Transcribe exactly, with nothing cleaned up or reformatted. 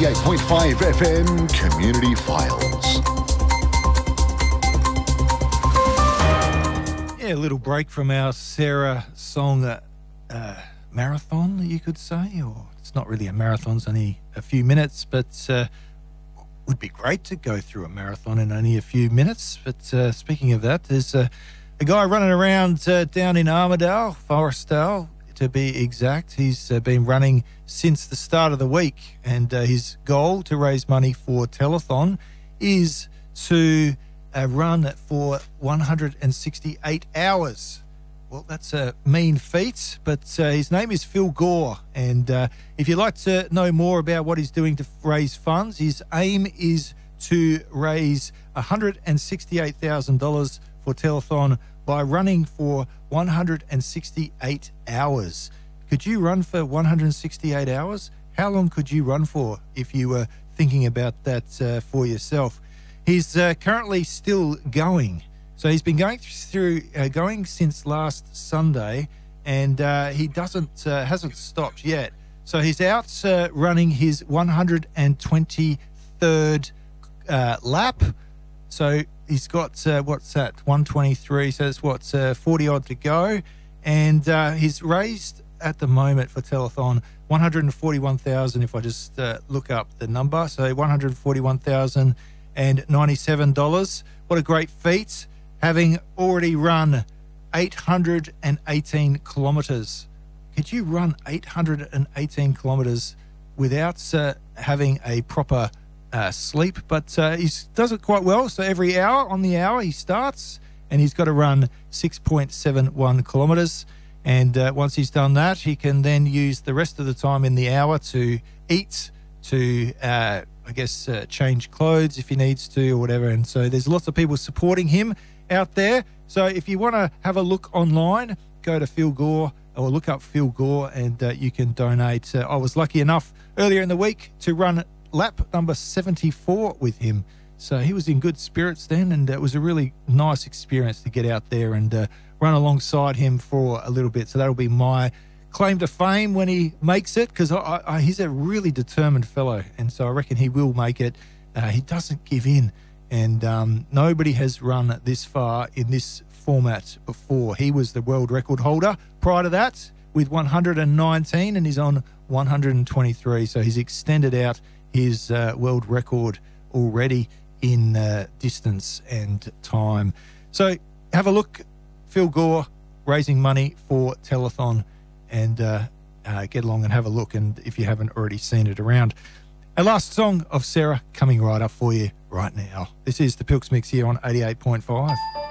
eighty-eight point five F M Community Files. Yeah, a little break from our Sarah song uh, uh, marathon, you could say, or it's not really a marathon, it's only a few minutes, but uh, would be great to go through a marathon in only a few minutes. But uh, speaking of that, there's uh, a guy running around uh, down in Armidale, Forestdale to be exact. He's uh, been running since the start of the week, and uh, his goal to raise money for Telethon is to uh, run for one hundred sixty-eight hours. Well, that's a mean feat, but uh, his name is Phil Gore, and uh, if you'd like to know more about what he's doing to raise funds, his aim is to raise one hundred sixty-eight thousand dollars for Telethon by running for one hundred sixty-eight hours. Could you run for one hundred sixty-eight hours? How long could you run for if you were thinking about that uh, for yourself? He's uh, currently still going. So he's been going through, uh, going since last Sunday, and uh, he doesn't, uh, hasn't stopped yet. So he's out uh, running his one hundred twenty-third uh, lap. So he's got, uh, what's that, one twenty-three, so that's what, uh, forty odd to go. And uh, he's raised at the moment for Telethon one hundred forty-one thousand dollars, if I just uh, look up the number. So one hundred forty-one thousand ninety-seven dollars. What a great feat, having already run eight hundred eighteen kilometres. Could you run eight hundred eighteen kilometres without uh, having a proper Uh, sleep? But uh, he does it quite well. So every hour, on the hour, he starts, and he's got to run six point seven one kilometres. And uh, once he's done that, he can then use the rest of the time in the hour to eat, to, uh, I guess, uh, change clothes if he needs to or whatever. And so there's lots of people supporting him out there. So if you want to have a look online, go to Phil Gore or look up Phil Gore, and uh, you can donate. Uh, I was lucky enough earlier in the week to run lap number seventy-four with him, so he was in good spirits then, and it was a really nice experience to get out there and uh, run alongside him for a little bit. So that'll be my claim to fame when he makes it, because I, I, he's a really determined fellow, and so I reckon he will make it. Uh, he doesn't give in, and um, nobody has run this far in this format before. He was the world record holder prior to that with one hundred nineteen, and he's on one hundred twenty-three, so he's extended out his uh, world record already in uh, distance and time. So have a look, Phil Gore, raising money for Telethon, and uh, uh, get along and have a look, and if you haven't already seen it around. Our last song of Sarah coming right up for you right now. This is the Pilks Mix here on eighty-eight point five.